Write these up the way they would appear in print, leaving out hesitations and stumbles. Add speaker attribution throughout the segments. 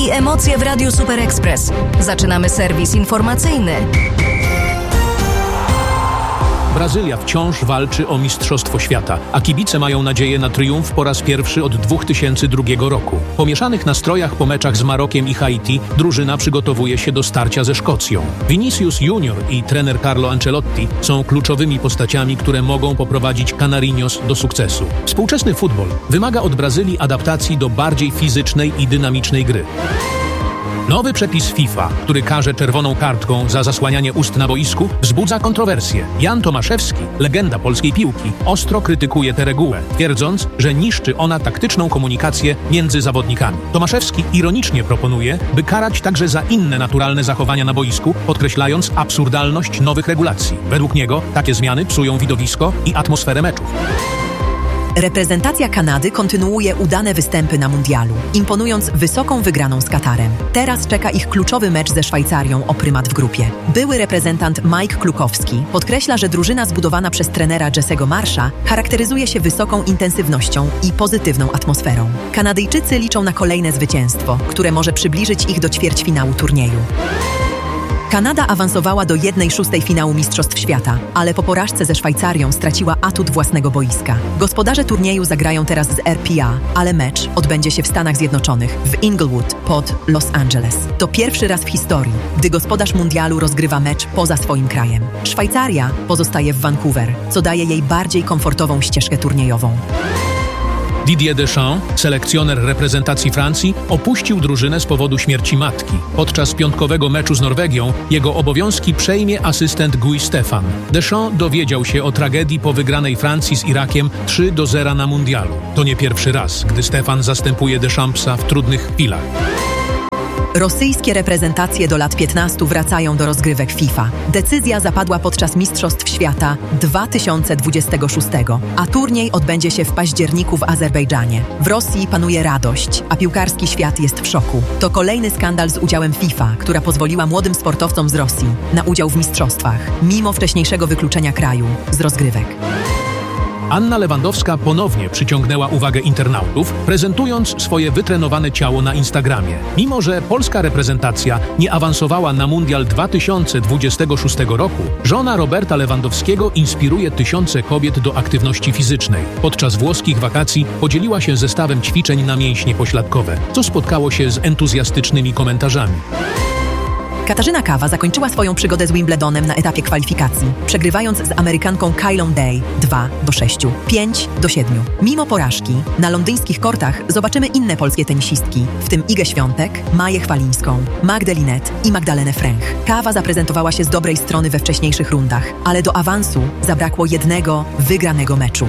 Speaker 1: i emocje w Radiu Super Express. Zaczynamy serwis informacyjny.
Speaker 2: Brazylia wciąż walczy o Mistrzostwo Świata, a kibice mają nadzieję na triumf po raz pierwszy od 2002 roku. Po mieszanych nastrojach po meczach z Marokiem i Haiti drużyna przygotowuje się do starcia ze Szkocją. Vinicius Junior i trener Carlo Ancelotti są kluczowymi postaciami, które mogą poprowadzić Canarinhos do sukcesu. Współczesny futbol wymaga od Brazylii adaptacji do bardziej fizycznej i dynamicznej gry. Nowy przepis FIFA, który karze czerwoną kartką za zasłanianie ust na boisku, wzbudza kontrowersje. Jan Tomaszewski, legenda polskiej piłki, ostro krytykuje tę regułę, twierdząc, że niszczy ona taktyczną komunikację między zawodnikami. Tomaszewski ironicznie proponuje, by karać także za inne naturalne zachowania na boisku, podkreślając absurdalność nowych regulacji. Według niego takie zmiany psują widowisko i atmosferę meczów.
Speaker 3: Reprezentacja Kanady kontynuuje udane występy na mundialu, imponując wysoką wygraną z Katarem. Teraz czeka ich kluczowy mecz ze Szwajcarią o prymat w grupie. Były reprezentant Mike Klukowski podkreśla, że drużyna zbudowana przez trenera Jesse'ego Marsha charakteryzuje się wysoką intensywnością i pozytywną atmosferą. Kanadyjczycy liczą na kolejne zwycięstwo, które może przybliżyć ich do ćwierćfinału turnieju. Kanada awansowała do 1/6 finału Mistrzostw Świata, ale po porażce ze Szwajcarią straciła atut własnego boiska. Gospodarze turnieju zagrają teraz z RPA, ale mecz odbędzie się w Stanach Zjednoczonych, w Inglewood pod Los Angeles. To pierwszy raz w historii, gdy gospodarz mundialu rozgrywa mecz poza swoim krajem. Szwajcaria pozostaje w Vancouver, co daje jej bardziej komfortową ścieżkę turniejową.
Speaker 2: Didier Deschamps, selekcjoner reprezentacji Francji, opuścił drużynę z powodu śmierci matki. Podczas piątkowego meczu z Norwegią jego obowiązki przejmie asystent Guy Stefan. Deschamps dowiedział się o tragedii po wygranej Francji z Irakiem 3-0 na mundialu. To nie pierwszy raz, gdy Stefan zastępuje Deschampsa w trudnych chwilach.
Speaker 3: Rosyjskie reprezentacje do lat 15 wracają do rozgrywek FIFA. Decyzja zapadła podczas Mistrzostw Świata 2026, a turniej odbędzie się w październiku w Azerbejdżanie. W Rosji panuje radość, a piłkarski świat jest w szoku. To kolejny skandal z udziałem FIFA, która pozwoliła młodym sportowcom z Rosji na udział w mistrzostwach, mimo wcześniejszego wykluczenia kraju z rozgrywek.
Speaker 2: Anna Lewandowska ponownie przyciągnęła uwagę internautów, prezentując swoje wytrenowane ciało na Instagramie. Mimo że polska reprezentacja nie awansowała na Mundial 2026 roku, żona Roberta Lewandowskiego inspiruje tysiące kobiet do aktywności fizycznej. Podczas włoskich wakacji podzieliła się zestawem ćwiczeń na mięśnie pośladkowe, co spotkało się z entuzjastycznymi komentarzami.
Speaker 3: Katarzyna Kawa zakończyła swoją przygodę z Wimbledonem na etapie kwalifikacji, przegrywając z Amerykanką Kylą Day 2-6, 5-7. Mimo porażki, na londyńskich kortach zobaczymy inne polskie tenisistki, w tym Igę Świątek, Maję Chwalińską, Magdę Linette i Magdalenę Fręch. Kawa zaprezentowała się z dobrej strony we wcześniejszych rundach, ale do awansu zabrakło jednego wygranego meczu.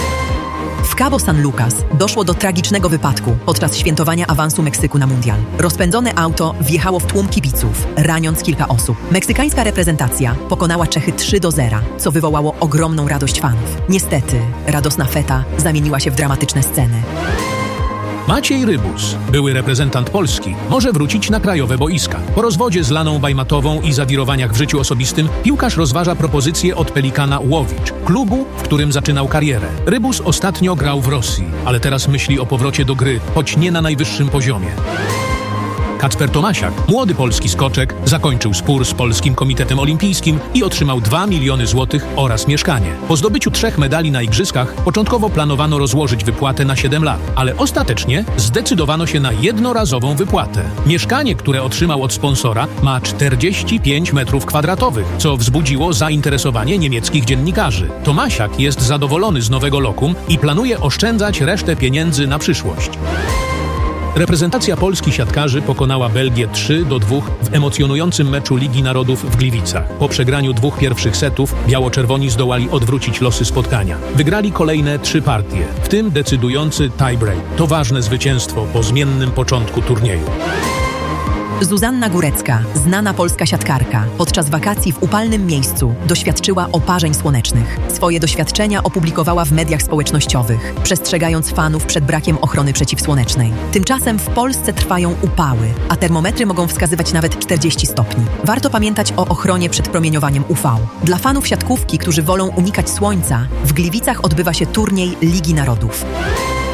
Speaker 3: W Cabo San Lucas doszło do tragicznego wypadku podczas świętowania awansu Meksyku na mundial. Rozpędzone auto wjechało w tłum kibiców, raniąc kilka osób. Meksykańska reprezentacja pokonała Czechy 3-0, co wywołało ogromną radość fanów. Niestety, radosna feta zamieniła się w dramatyczne sceny.
Speaker 2: Maciej Rybus, były reprezentant Polski, może wrócić na krajowe boiska. Po rozwodzie z Laną Bajmatową i zawirowaniach w życiu osobistym, piłkarz rozważa propozycję od Pelikana Łowicz, klubu, w którym zaczynał karierę. Rybus ostatnio grał w Rosji, ale teraz myśli o powrocie do gry, choć nie na najwyższym poziomie. Kacper Tomasiak, młody polski skoczek, zakończył spór z Polskim Komitetem Olimpijskim i otrzymał 2 miliony złotych oraz mieszkanie. Po zdobyciu 3 medali na igrzyskach początkowo planowano rozłożyć wypłatę na 7 lat, ale ostatecznie zdecydowano się na jednorazową wypłatę. Mieszkanie, które otrzymał od sponsora, ma 45 metrów kwadratowych, co wzbudziło zainteresowanie niemieckich dziennikarzy. Tomasiak jest zadowolony z nowego lokum i planuje oszczędzać resztę pieniędzy na przyszłość. Reprezentacja Polski siatkarzy pokonała Belgię 3-2 w emocjonującym meczu Ligi Narodów w Gliwicach. Po przegraniu 2 pierwszych setów biało-czerwoni zdołali odwrócić losy spotkania. Wygrali kolejne 3 partie, w tym decydujący tie-break. To ważne zwycięstwo po zmiennym początku turnieju.
Speaker 3: Zuzanna Górecka, znana polska siatkarka, podczas wakacji w upalnym miejscu doświadczyła oparzeń słonecznych. Swoje doświadczenia opublikowała w mediach społecznościowych, przestrzegając fanów przed brakiem ochrony przeciwsłonecznej. Tymczasem w Polsce trwają upały, a termometry mogą wskazywać nawet 40 stopni. Warto pamiętać o ochronie przed promieniowaniem UV. Dla fanów siatkówki, którzy wolą unikać słońca, w Gliwicach odbywa się turniej Ligi Narodów.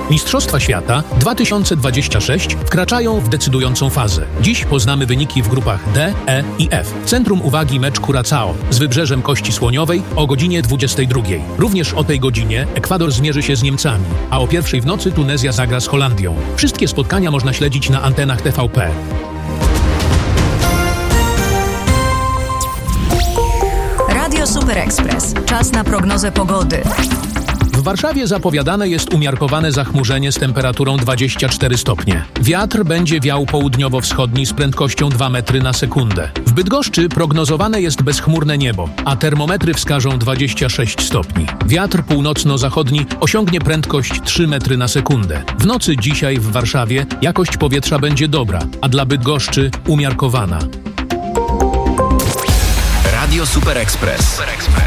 Speaker 2: Mistrzostwa Świata 2026 wkraczają w decydującą fazę. Dziś poznamy wyniki w grupach D, E i F. W centrum uwagi mecz Curaçao z Wybrzeżem Kości Słoniowej o godzinie 22. Również o tej godzinie Ekwador zmierzy się z Niemcami, a o 1:00 w nocy Tunezja zagra z Holandią. Wszystkie spotkania można śledzić na antenach TVP.
Speaker 1: Radio Super Express. Czas na prognozę pogody.
Speaker 2: W Warszawie zapowiadane jest umiarkowane zachmurzenie z temperaturą 24 stopnie. Wiatr będzie wiał południowo-wschodni z prędkością 2 metry na sekundę. W Bydgoszczy prognozowane jest bezchmurne niebo, a termometry wskażą 26 stopni. Wiatr północno-zachodni osiągnie prędkość 3 metry na sekundę. W nocy dzisiaj w Warszawie jakość powietrza będzie dobra, a dla Bydgoszczy umiarkowana.
Speaker 4: Radio Super Express.